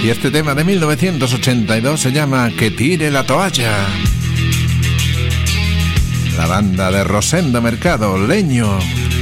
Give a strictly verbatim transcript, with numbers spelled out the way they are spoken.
Y este tema de mil novecientos ochenta y dos se llama Que tire la toalla. La banda de Rosendo Mercado, Leño.